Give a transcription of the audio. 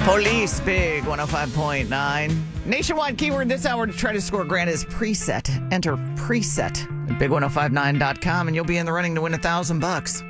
Police, Big 105.9. Nationwide keyword this hour to try to score grand is preset. Enter preset at big1059.com and you'll be in the running to win $1,000.